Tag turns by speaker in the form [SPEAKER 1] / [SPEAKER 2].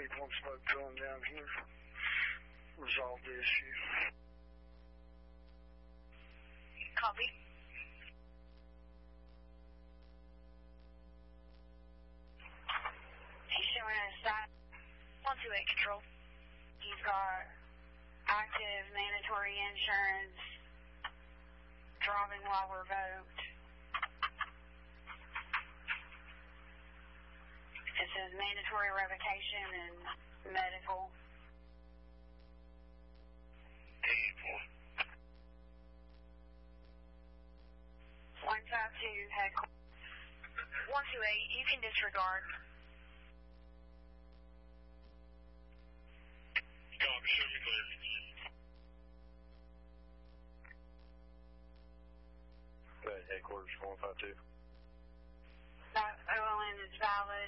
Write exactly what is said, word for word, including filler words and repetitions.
[SPEAKER 1] people and spoke to them down here. Resolved the issue.
[SPEAKER 2] Copy. He's showing us that one two eight control. He's got active mandatory insurance, driving while revoked. It says mandatory revocation and medical. one five two, headquarters. one two eight, you can disregard.
[SPEAKER 3] Copy, show me clear.
[SPEAKER 4] Go ahead, headquarters, one five two.
[SPEAKER 2] That O L N is valid.